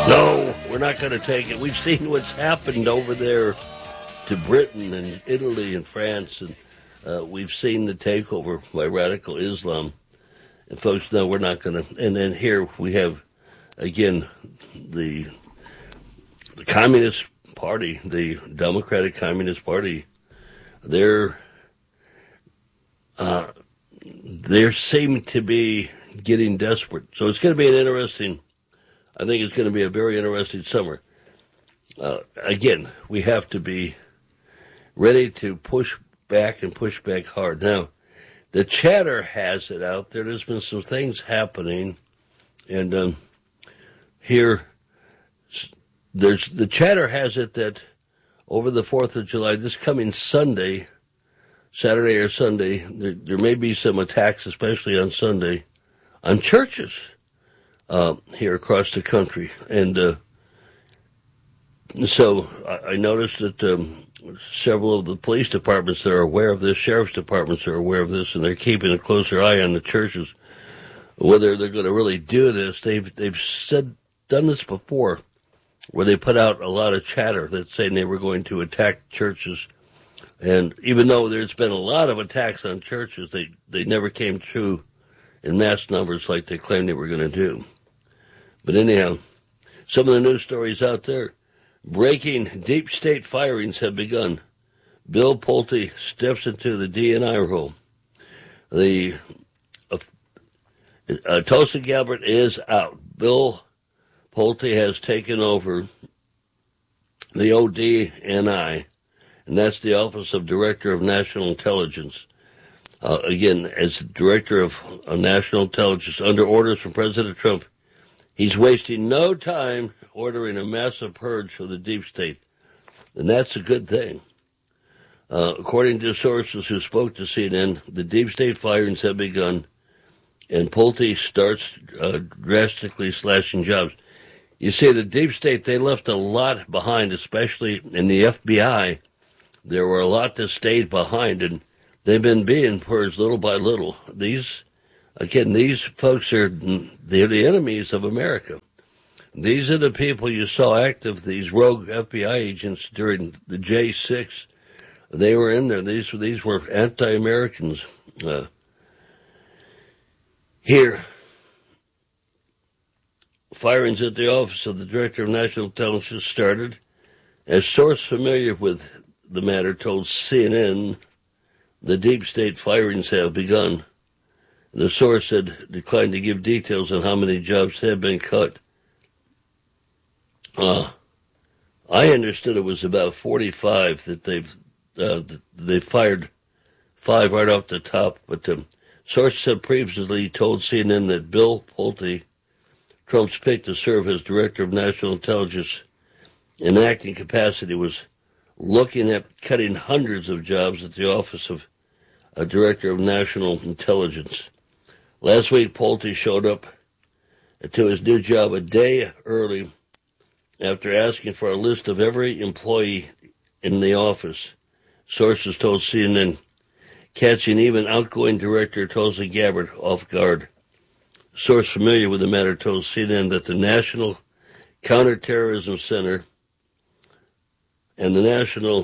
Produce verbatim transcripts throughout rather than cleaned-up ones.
No, we're not going to take it. We've seen what's happened over there to Britain and Italy and France, and uh, we've seen the takeover by radical Islam. And folks, no, we're not going to. And then here we have, again, the the Communist Party, the Democratic Communist Party. They're uh, they seem to be getting desperate. So it's going to be an interesting. I think it's going to be a very interesting summer. Uh, again, we have to be ready to push back and push back hard. Now, the chatter has it out there. There's been some things happening, and um, here, there's the chatter has it that over the fourth of July, this coming Sunday, Saturday or Sunday, there, there may be some attacks, especially on Sunday, on churches. Uh, here across the country. And uh, so I, I noticed that um, several of the police departments that are aware of this, sheriff's departments are aware of this, and they're keeping a closer eye on the churches. Whether they're going to really do this, they've they've said done this before, where they put out a lot of chatter that's saying they were going to attack churches. And even though there's been a lot of attacks on churches, they, they never came true in mass numbers like they claimed they were going to do. But anyhow, some of the news stories out there. Breaking deep state firings have begun. Bill Pulte steps into the D N I role. The uh, uh, Tulsi Gabbard is out. Bill Pulte has taken over the O D N I, and that's the Office of Director of National Intelligence. Uh, again, as Director of uh, National Intelligence, under orders from President Trump, he's wasting no time ordering a massive purge of the deep state, and that's a good thing. Uh, according to sources who spoke to C N N, the deep state firings have begun, and Pulte starts uh, drastically slashing jobs. You see, the deep state, they left a lot behind, especially in the F B I. There were a lot that stayed behind, and they've been being purged little by little. These Again, these folks are they're the enemies of America. These are the people you saw active, these rogue F B I agents during the J six. They were in there. These, these were anti-Americans. Uh, here, firings at the Office of the Director of National Intelligence started. As source familiar with the matter told C N N, the deep state firings have begun. The source had declined to give details on how many jobs have been cut. Uh, I understood it was about forty-five that they've uh, they fired five right off the top. But the source had previously told C N N that Bill Pulte, Trump's pick to serve as Director of National Intelligence in acting capacity, was looking at cutting hundreds of jobs at the Office of a Director of National Intelligence. Last week, Pulte showed up to his new job a day early after asking for a list of every employee in the office. Sources told C N N, catching even outgoing Director Tulsi Gabbard off guard. A source familiar with the matter told C N N that the National Counterterrorism Center and the National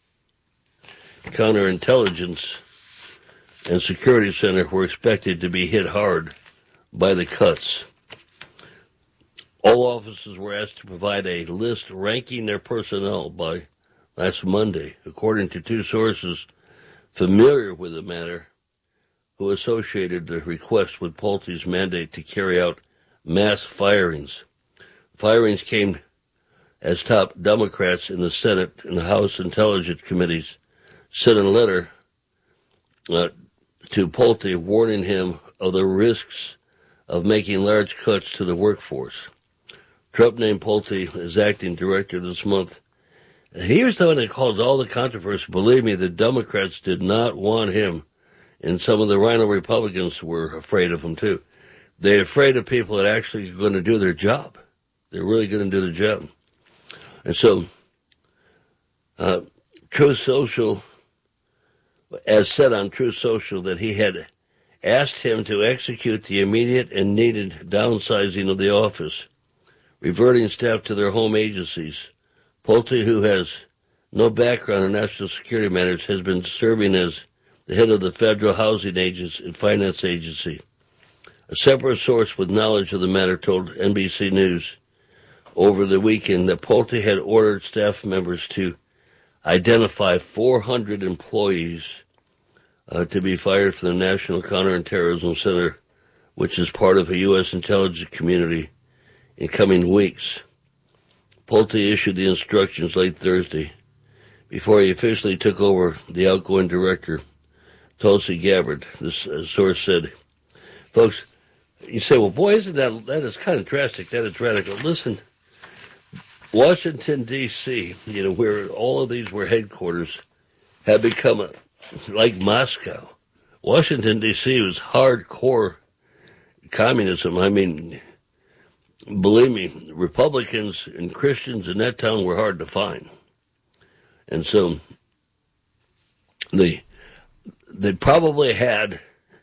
Counterintelligence and Security Center were expected to be hit hard by the cuts. All offices were asked to provide a list ranking their personnel by last Monday, according to two sources familiar with the matter who associated the request with Pulte's mandate to carry out mass firings. Firings came as top Democrats in the Senate and House Intelligence Committees sent a letter uh, to Pulte warning him of the risks of making large cuts to the workforce. Trump named Pulte as acting director this month. He was the one that caused all the controversy. Believe me, the Democrats did not want him, and some of the Rhino Republicans were afraid of him too. They're afraid of people that actually are going to do their job. They're really going to do the job. And so, uh, Truth Social, as said on Truth Social, that he had asked him to execute the immediate and needed downsizing of the office, reverting staff to their home agencies. Pulte, who has no background in national security matters, has been serving as the head of the Federal Housing Agency and Finance Agency. A separate source with knowledge of the matter told N B C News over the weekend that Pulte had ordered staff members to identify four hundred employees uh, to be fired from the National Counterterrorism Center, which is part of a U S intelligence community, in coming weeks. Pulte issued the instructions late Thursday before he officially took over the outgoing director, Tulsi Gabbard. This uh, source said, folks, you say, well, boy, isn't that, that is kind of drastic, that is radical. Listen, Washington, D C, you know, where all of these were headquarters, have become a, like Moscow. Washington, D C was hardcore communism. I mean, believe me, Republicans and Christians in that town were hard to find. And so they, they probably had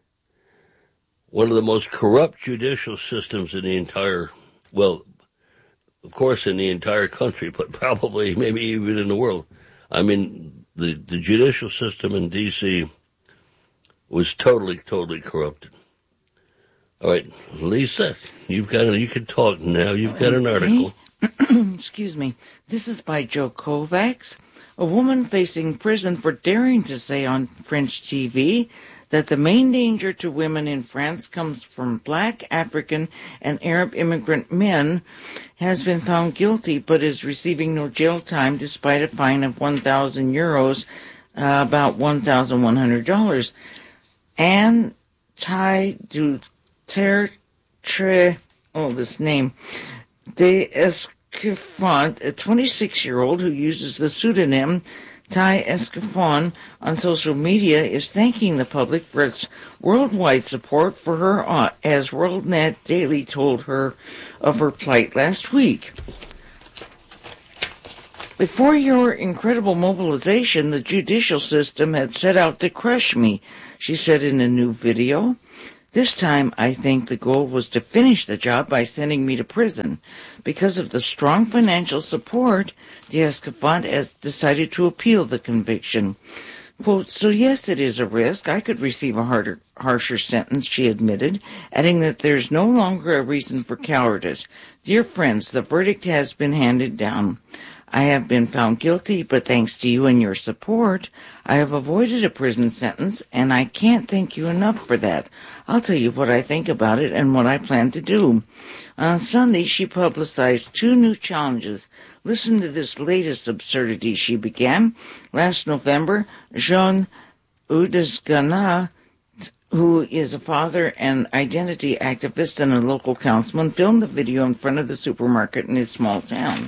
one of the most corrupt judicial systems in the entire, well, of course in the entire country, but probably maybe even in the world. I mean, the, the judicial system in D C was totally, totally corrupted. All right, Lisa, you've got a, you can talk now. You've got an article. Excuse me. This is by Joe Kovacs. A woman facing prison for daring to say on French T V that the main danger to women in France comes from black, African, and Arab immigrant men has been found guilty but is receiving no jail time despite a fine of one thousand euros, uh, about one thousand one hundred dollars. Anne Tai Dutertre, oh, this name, de Escafant, a twenty-six-year-old who uses the pseudonym Tai Escafon on social media, is thanking the public for its worldwide support for her, uh, as WorldNet Daily told her of her plight last week. Before your incredible mobilization, the judicial system had set out to crush me, she said in a new video. This time, I think the goal was to finish the job by sending me to prison. Because of the strong financial support, D'Escafant has decided to appeal the conviction. Quote, so yes, it is a risk. I could receive a harder, harsher sentence, she admitted, adding that there's no longer a reason for cowardice. Dear friends, the verdict has been handed down. I have been found guilty, but thanks to you and your support, I have avoided a prison sentence, and I can't thank you enough for that. I'll tell you what I think about it and what I plan to do. On Sunday, she publicized two new challenges. Listen to this latest absurdity she began. Last November, Jean Udesgana, who is a father and identity activist and a local councilman, filmed a video in front of the supermarket in his small town.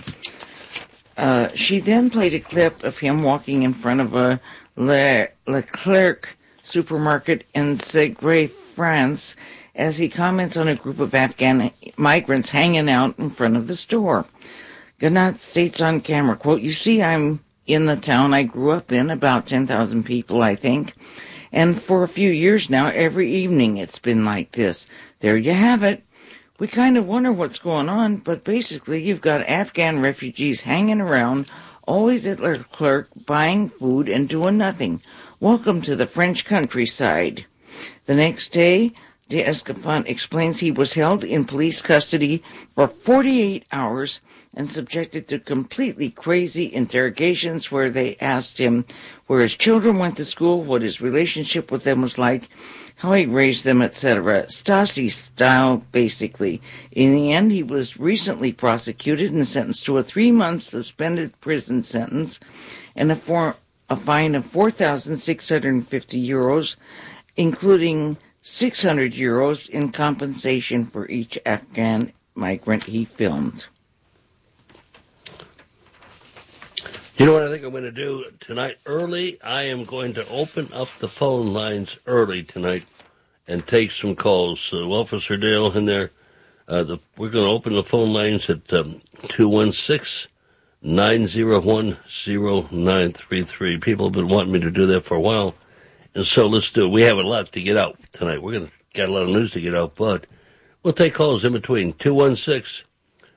Uh, she then played a clip of him walking in front of a Le- Leclerc supermarket in Segre, France, as he comments on a group of Afghan migrants hanging out in front of the store. Ganat states on camera, quote, you see, I'm in the town I grew up in, about ten thousand people, I think, and for a few years now, every evening it's been like this. There you have it. We kind of wonder what's going on, but basically you've got Afghan refugees hanging around, always at Leclerc, buying food and doing nothing. Welcome to the French countryside. The next day, D'Escafant explains he was held in police custody for forty-eight hours and subjected to completely crazy interrogations where they asked him where his children went to school, what his relationship with them was like, how he raised them, et cetera. Stasi style, basically. In the end, he was recently prosecuted and sentenced to a three-month suspended prison sentence and a, for, a fine of four thousand six hundred fifty euros, including six hundred euros in compensation for each Afghan migrant he filmed. You know what I think I'm going to do tonight early? I am going to open up the phone lines early tonight and take some calls. So Officer Dale in there, uh, the, we're going to open the phone lines at um, two one six, nine zero one, zero nine three three. People have been wanting me to do that for a while, and so let's do it. We have a lot to get out tonight. We're going to get a lot of news to get out, but we'll take calls in between. two one six,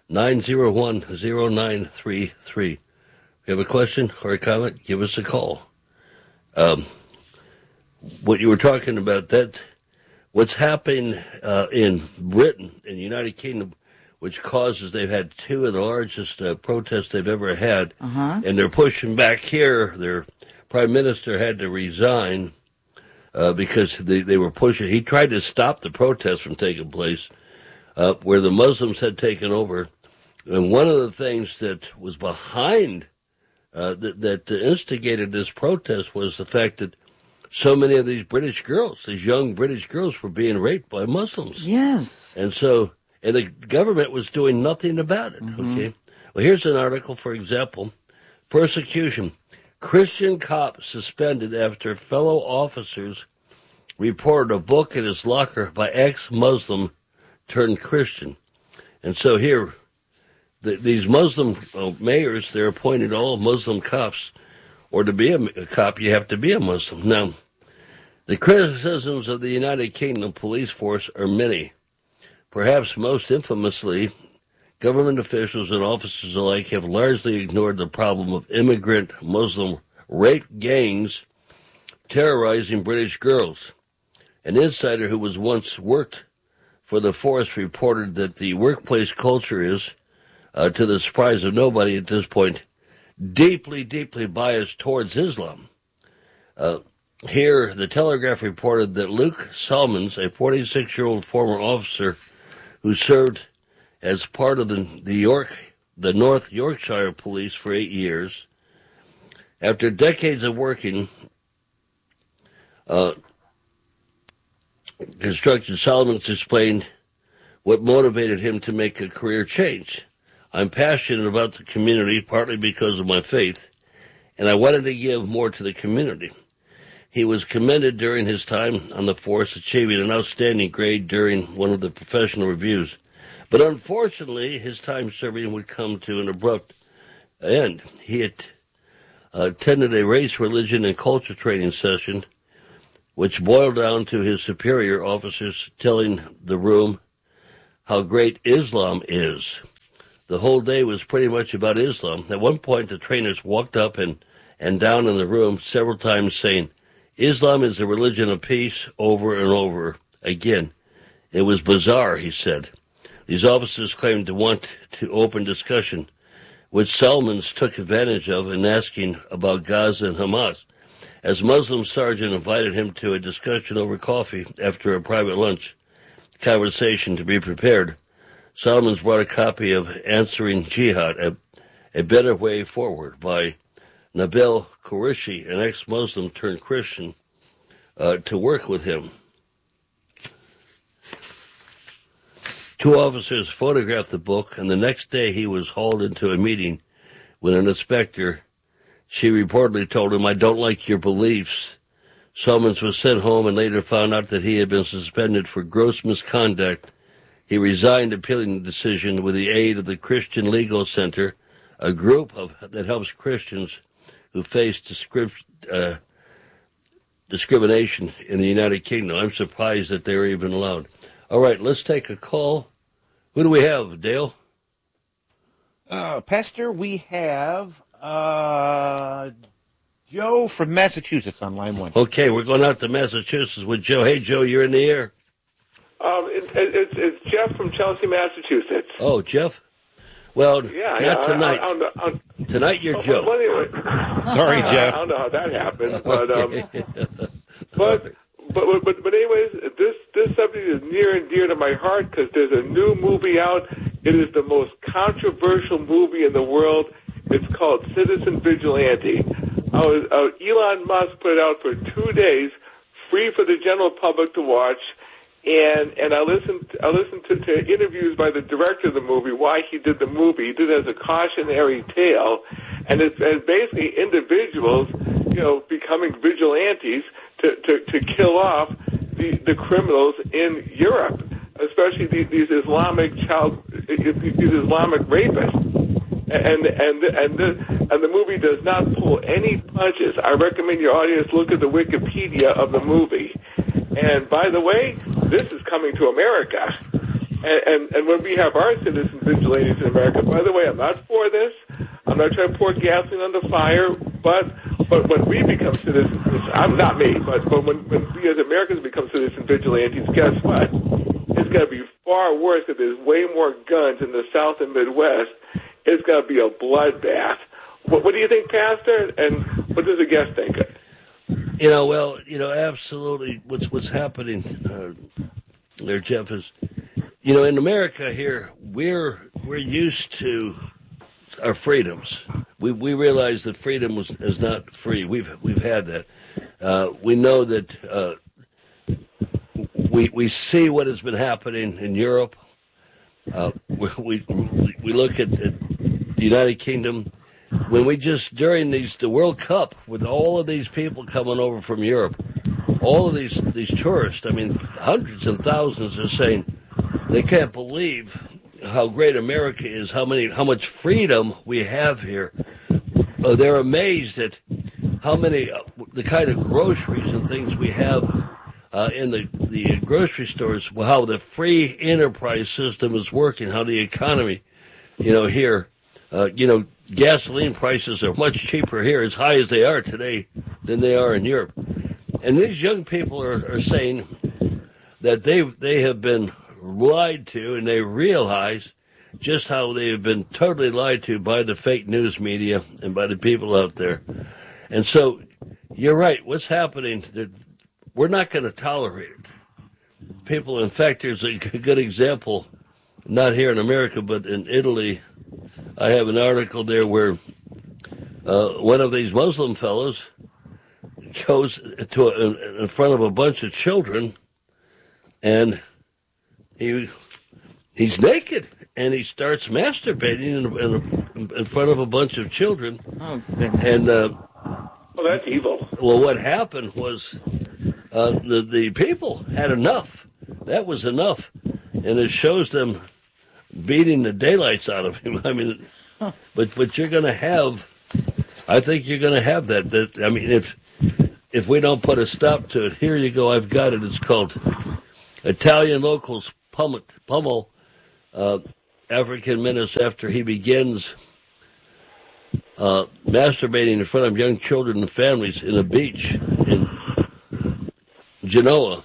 nine zero one, zero nine three three. If you have a question or a comment, give us a call. Um, what you were talking about, that what's happening uh, in Britain, in the United Kingdom, which causes they've had two of the largest uh, protests they've ever had, uh-huh. and they're pushing back here. Their prime minister had to resign uh, because they, they were pushing. He tried to stop the protests from taking place uh, where the Muslims had taken over. And one of the things that was behind uh, that, that instigated this protest was the fact that so many of these British girls, these young British girls, were being raped by Muslims. Yes. And so, and the government was doing nothing about it, mm-hmm. okay? Well, here's an article, for example, persecution. Christian cop suspended after fellow officers reported a book in his locker by ex-Muslim turned Christian. And so here, the, these Muslim uh, mayors, they're appointed all Muslim cops, or to be a, a cop, you have to be a Muslim. Now, the criticisms of the United Kingdom police force are many. Perhaps most infamously, government officials and officers alike have largely ignored the problem of immigrant Muslim rape gangs terrorizing British girls. An insider who was once worked for the force reported that the workplace culture is, uh, to the surprise of nobody at this point, deeply, deeply biased towards Islam. Uh, here, the Telegraph reported that Luke Salmons, a forty-six-year-old former officer who served as part of the, the York, the North Yorkshire Police for eight years, after decades of working uh, construction, Salmons explained what motivated him to make a career change. I'm passionate about the community, partly because of my faith, and I wanted to give more to the community. He was commended during his time on the force, achieving an outstanding grade during one of the professional reviews. But unfortunately, his time serving would come to an abrupt end. He had uh, attended a race, religion, and culture training session, which boiled down to his superior officers telling the room how great Islam is. The whole day was pretty much about Islam. At one point, the trainers walked up and, and down in the room several times saying, Islam is the religion of peace, over and over again. It was bizarre, he said. These officers claimed to want to open discussion, which Salmons took advantage of in asking about Gaza and Hamas. As Muslim sergeant invited him to a discussion over coffee after a private lunch conversation to be prepared, Salmons brought a copy of Answering Jihad, a, a Better Way Forward by Nabil Qureshi, an ex-Muslim turned Christian, uh, to work with him. Two officers photographed the book, and the next day he was hauled into a meeting with an inspector. She reportedly told him, I don't like your beliefs. Salmons was sent home and later found out that he had been suspended for gross misconduct. He resigned, appealing the decision with the aid of the Christian Legal Center, a group of, that helps Christians who face descrip- uh, discrimination in the United Kingdom. I'm surprised that they're even allowed. All right, let's take a call. Who do we have, Dale? Uh, Pastor, we have uh, Joe from Massachusetts on line one. Okay, we're going out to Massachusetts with Joe. Hey, Joe, you're in the air. Um, it, it, it's, it's Jeff from Chelsea, Massachusetts. Oh, Jeff? Well, yeah, not yeah, tonight. I, I, I, I, tonight you're oh, Joe. Well, anyway, Sorry, Jeff. I don't know how that happened, but um, but, but but but anyways, this this subject is near and dear to my heart because there's a new movie out. It is the most controversial movie in the world. It's called Citizen Vigilante. I was, uh, Elon Musk put it out for two days, free for the general public to watch. And and I listened I listened to, to interviews by the director of the movie, why he did the movie. He did it as a cautionary tale, and it's, it's basically individuals, you know, becoming vigilantes to, to, to kill off the, the criminals in Europe, especially these, these Islamic child these Islamic rapists. And and and the, and the movie does not pull any punches. I recommend your audience look at the Wikipedia of the movie. And by the way, this is coming to America. And, and, and when we have our citizen vigilantes in America, by the way, I'm not for this. I'm not trying to pour gasoline on the fire, but but when we become citizens, I'm not me, but, but when, when we as Americans become citizen vigilantes, guess what? It's going to be far worse if there's way more guns in the South and Midwest. It's going to be a bloodbath. What, what do you think, Pastor? And what does the guest think? You know, well, you know, absolutely. What's what's happening uh, there, Jeff, is, you know, in America here, we're we're used to our freedoms. We we realize that freedom was, is not free. We've we've had that. Uh, we know that uh, we we see what has been happening in Europe. Uh, we, we we look at, at the United Kingdom. When we just during these the World Cup with all of these people coming over from Europe, all of these these tourists. I mean, hundreds and thousands are saying they can't believe how great America is, how many, how much freedom we have here. Uh, they're amazed at how many, uh, the kind of groceries and things we have uh, in the, the grocery stores, how the free enterprise system is working, how the economy, you know, here, uh, you know, gasoline prices are much cheaper here, as high as they are today, than they are in Europe. And these young people are, are saying that they they have been lied to, and they realize just how they have been totally lied to by the fake news media and by the people out there. And so you're right. What's happening, we're not going to tolerate it. People, in fact, there's a good example, not here in America, but in Italy. I have an article there where uh, one of these Muslim fellows goes to a, in front of a bunch of children, and He he's naked, and he starts masturbating in, in, in front of a bunch of children. Oh, goodness. And uh, well, that's evil. Well, what happened was uh, the the people had enough. That was enough, and it shows them beating the daylights out of him. I mean, huh. but but you're going to have, I think you're going to have that. That I mean, if if we don't put a stop to it, here you go. I've got it. It's called Italian Locals Pummel, pummel uh, African minutes after he begins uh, masturbating in front of young children and families in a beach in Genoa.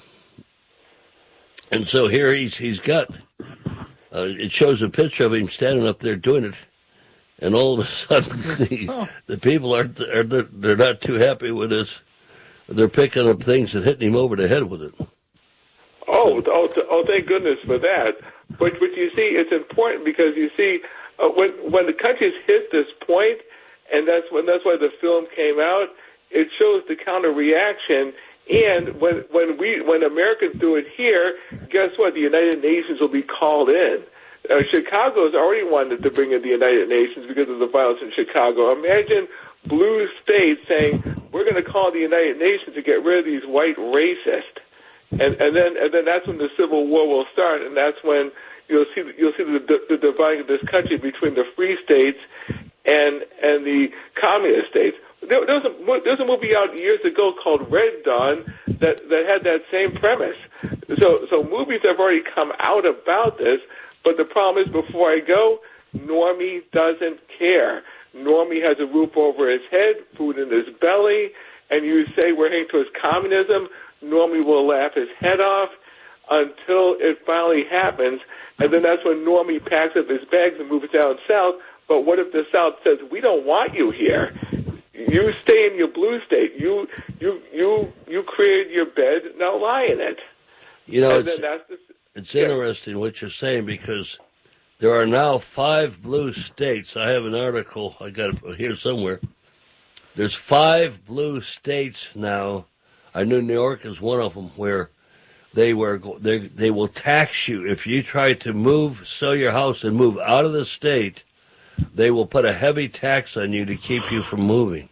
And so here he's he's got, uh, it shows a picture of him standing up there doing it, and all of a sudden the, oh. the people aren't, are they're not too happy with this. They're picking up things and hitting him over the head with it. Oh, oh, oh! Thank goodness for that. But, but you see, it's important because you see, uh, when when the countries hit this point, and that's when that's why the film came out. It shows the counter reaction, and when when we when Americans do it here, guess what? The United Nations will be called in. Uh, Chicago's already wanted to bring in the United Nations because of the violence in Chicago. Imagine blue states saying we're going to call the United Nations to get rid of these white racists. And, and then, and then that's when the Civil War will start, and that's when you'll see you'll see the, the dividing of this country between the free states and and the communist states. There, there was a there was a movie out years ago called Red Dawn that that had that same premise. So so movies have already come out about this, but the problem is, before I go, Normie doesn't care. Normie has a roof over his head, food in his belly, and you say we're heading towards communism. Normie will laugh his head off until it finally happens, and then that's when Normie packs up his bags and moves down south. But what if the South says, we don't want you here? You stay in your blue state. You you you you created your bed, now lie in it. You know, and it's, that's the, it's yeah. interesting what you're saying, because there are now five blue states. I have an article, I got it here somewhere. There's five blue states now. I knew New York is one of them, where they were they they will tax you if you try to move, sell your house, and move out of the state. They will put a heavy tax on you to keep you from moving.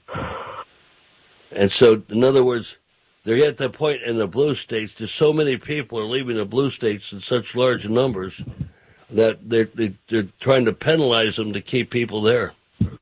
And so, in other words, they're at the point in the blue states. There's so many people are leaving the blue states in such large numbers that they're they're trying to penalize them to keep people there.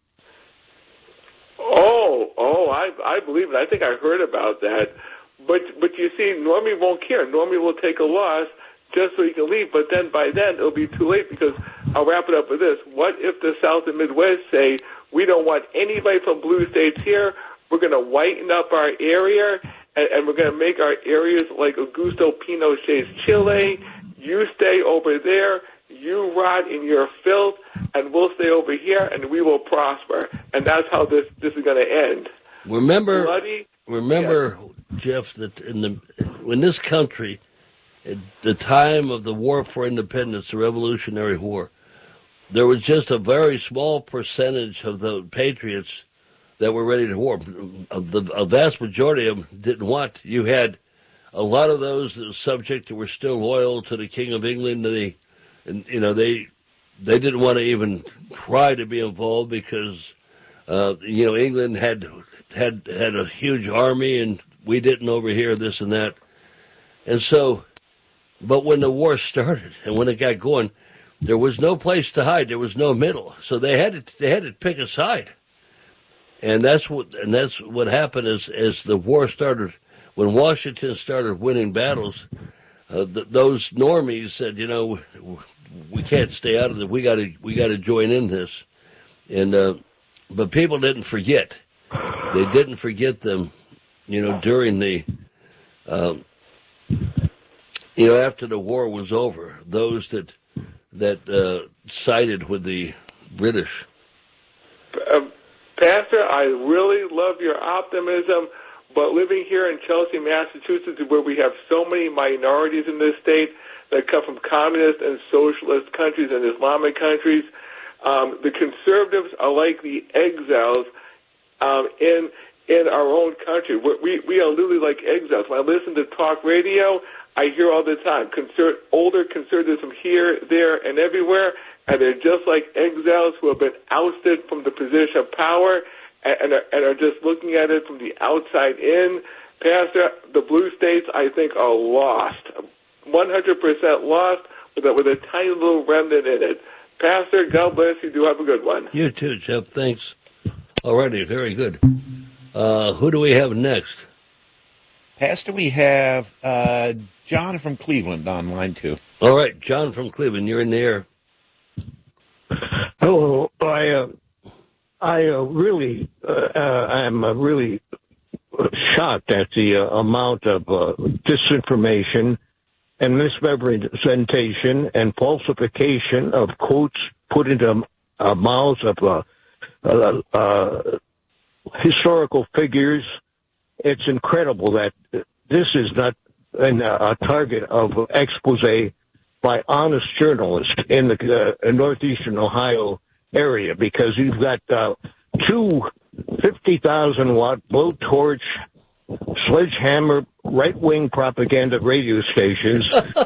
Oh, oh, I I believe it. I think I heard about that. But but you see, Normie won't care. Normie will take a loss just so he can leave. But then by then it'll be too late, because I'll wrap it up with this. What if the South and Midwest say, we don't want anybody from blue states here, we're going to whiten up our area, and, and we're going to make our areas like Augusto Pinochet's Chile. You stay over there, you rot in your filth, and we'll stay over here, and we will prosper. And that's how this, this is going to end. Remember, Bloody, remember, yeah. Jeff, that in the in this country, at the time of the War for Independence, the Revolutionary War, there was just a very small percentage of the patriots that were ready to war. The, a vast majority of them didn't want. You had a lot of those that were subject that were still loyal to the King of England. And they, and, you know, they they didn't want to even try to be involved because, uh, you know, England had had had a huge army and we didn't over here, this and that. And so, but when the war started and when it got going, there was no place to hide. There was no middle. So they had to, they had to pick a side. And that's what, and that's what happened as, as the war started. When Washington started winning battles, uh, th- those normies said, you know, we can't stay out of it. We got to, we got to join in this. And, uh, but people didn't forget. They didn't forget them, you know, during the, um, you know, after the war was over, those that, that, uh, sided with the British. Um, Pastor, I really love your optimism, but living here in Chelsea, Massachusetts, where we have so many minorities in this state that come from communist and socialist countries and Islamic countries, um, the conservatives are like the exiles um, in in our own country. We're, we we are literally like exiles. When I listen to talk radio, I hear all the time conser- older conservatives from here, there, and everywhere. And they're just like exiles who have been ousted from the position of power and, and, are, and are just looking at it from the outside in. Pastor, the blue states, I think, are lost, one hundred percent lost with a, with a tiny little remnant in it. Pastor, God bless you. Do have a good one. You too, Jeff. Thanks. All righty. Very good. Uh, who do we have next? Pastor, we have uh, John from Cleveland on line two. All right, John from Cleveland. You're in the air. Hello. I uh, I uh, really uh, uh, am uh, really shocked at the uh, amount of uh, disinformation and misrepresentation and falsification of quotes put into uh, mouths of uh, uh, uh, historical figures. It's incredible that this is not an, uh, a target of expose by honest journalists in the uh, northeastern Ohio area, because you've got uh, two fifty thousand watt blowtorch sledgehammer right-wing propaganda radio stations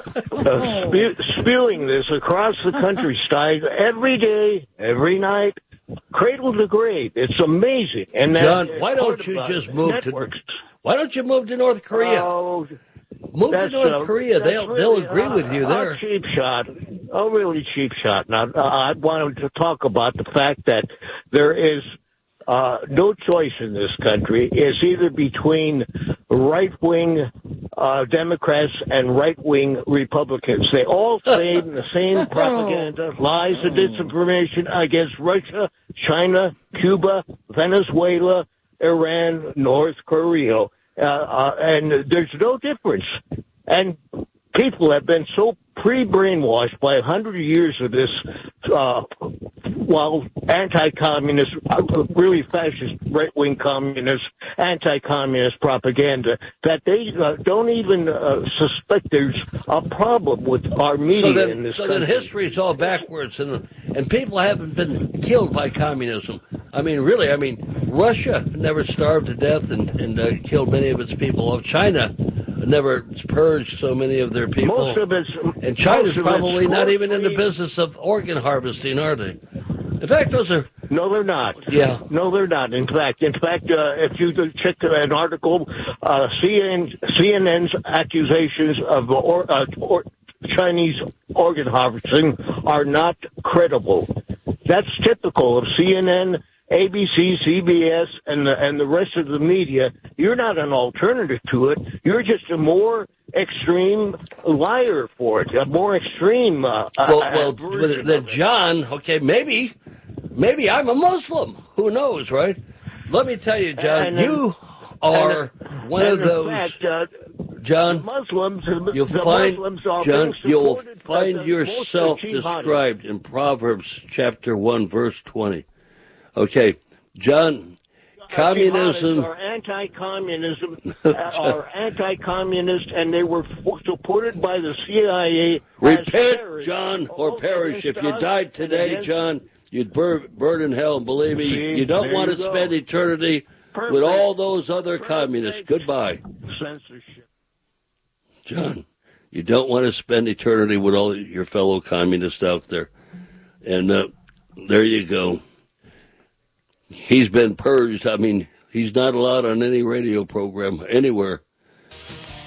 uh, spew- spewing this across the countryside every day, every night, cradle to grave. It's amazing. And John, that, why don't you just move networks. to? Why don't you move to North Korea? Oh, Move to North uh, Korea. They'll really, they'll agree uh, with you there. A cheap shot. A really cheap shot. Now, uh, I wanted to talk about the fact that there is uh, no choice in this country. It's either between right-wing uh, Democrats and right-wing Republicans. They all say the same propaganda, lies and disinformation against Russia, China, Cuba, Venezuela, Iran, North Korea. Uh, uh, and there's no difference. And people have been so pre-brainwashed by a hundred years of this, uh, well, anti-communist, uh, really fascist, right-wing communist, anti-communist propaganda that they uh, don't even uh, suspect there's a problem with our media so then, in this so country. then history's all backwards, and and people haven't been killed by communism. I mean, really, I mean, Russia never starved to death and, and uh, killed many of its people. China never purged so many of their people. Most of it's, and China's probably not even in the free. business of organ harvesting, are they? In fact, those are... No, they're not. Yeah. No, they're not. In fact, in fact, uh, if you check an article, uh, C N N, C N N's accusations of or, uh, or Chinese organ harvesting are not credible. That's typical of C N N, A B C, C B S, and the, and the rest of the media. You're not an alternative to it. You're just a more extreme liar for it, a more extreme. Uh, well, uh, well, version the of it. John. Okay, maybe, maybe I'm a Muslim. Who knows, right? Let me tell you, John, And, uh, you are and, one and of in those. fact, uh, John, the Muslims, the you'll the find, Muslims are John, being you'll supported by find the- yourself most of the jihadis. described in Proverbs chapter one, verse twenty. Okay, John, communism. Jihadists are anti-communism, uh, are anti-communist, and they were f- supported by the C I A. as Repent, terrorists, John, or both perish. If against you us died and today, against- John, you'd burn, burn in hell. And believe me, See, you don't there want you to go. spend eternity Perfect. with all those other Perfect. communists. Goodbye. Censorship. John, you don't want to spend eternity with all your fellow communists out there. And uh, there you go. He's been purged. I mean, he's not allowed on any radio program anywhere